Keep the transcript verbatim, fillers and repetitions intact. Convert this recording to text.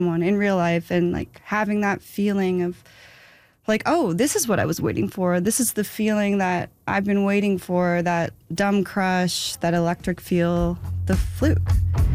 someone in real life and like having that feeling of like, oh, this is what I was waiting for. This is the feeling that I've been waiting for, that dumb crush, that electric feel, the fluke.